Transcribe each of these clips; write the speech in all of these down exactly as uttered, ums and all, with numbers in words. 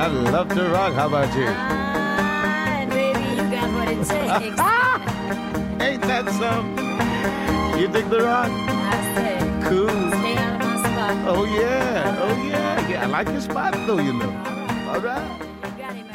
I love to rock. How about you? Ah, baby, you got what it takes. Ain't that some? You dig the rock? I said, Cool. stay out of my spot. Oh, yeah. Oh, yeah. yeah. I like your spot, though, you know. All right. You got it, man.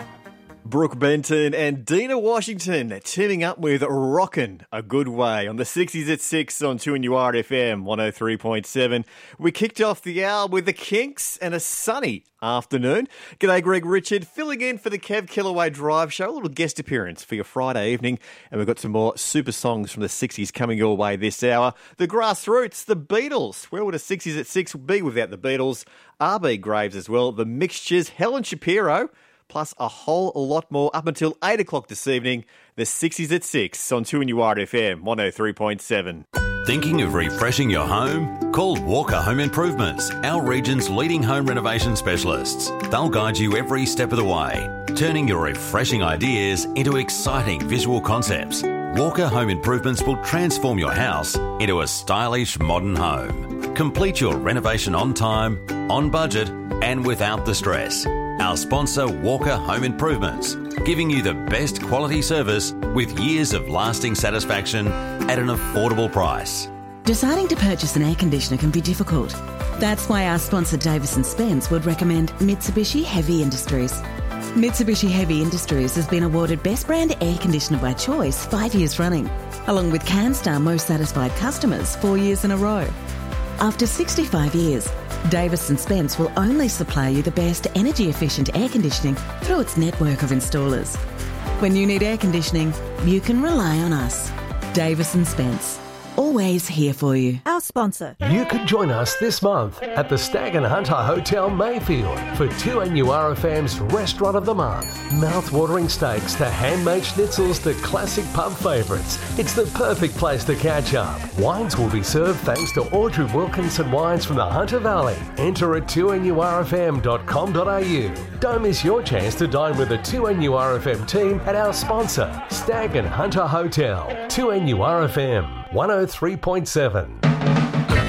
Brooke Benton and Dina Washington teaming up with Rockin' a Good Way on the sixties at six on two N U R F M one oh three point seven. We kicked off the hour with the Kinks and a sunny afternoon. G'day, Greg Richard, filling in for the Kev Kellaway Drive Show. A little guest appearance for your Friday evening. And we've got some more super songs from the sixties coming your way this hour. The Grassroots, the Beatles. Where would a sixties at six be without the Beatles? R B Graves as well. The Mixtures, Helen Shapiro. Plus a whole lot more up until eight o'clock this evening. The sixties at six on two N U R F M one oh three point seven. Thinking of refreshing your home? Call Walker Home Improvements, our region's leading home renovation specialists. They'll guide you every step of the way, turning your refreshing ideas into exciting visual concepts. Walker Home Improvements will transform your house into a stylish modern home. Complete your renovation on time, on budget, and without the stress. Our sponsor, Walker Home Improvements, giving you the best quality service with years of lasting satisfaction at an affordable price. Deciding to purchase an air conditioner can be difficult. That's why our sponsor Davis and Spence would recommend Mitsubishi Heavy Industries. Mitsubishi Heavy Industries has been awarded Best Brand Air Conditioner by Choice five years running, along with CanStar Most Satisfied Customers four years in a row. After sixty-five years, Davis and Spence will only supply you the best energy-efficient air conditioning through its network of installers. When you need air conditioning, you can rely on us. Davis and Spence, always here for you. Our sponsor. You could join us this month at the Stag and Hunter Hotel Mayfield for two N U R F M's Restaurant of the Month. Mouth-watering steaks to handmade schnitzels to classic pub favourites. It's the perfect place to catch up. Wines will be served thanks to Audrey Wilkinson Wines from the Hunter Valley. Enter at two N U R F M dot com dot A U. Don't miss your chance to dine with the two N U R F M team at our sponsor, Stag and Hunter Hotel. two N U R F M one oh three point seven.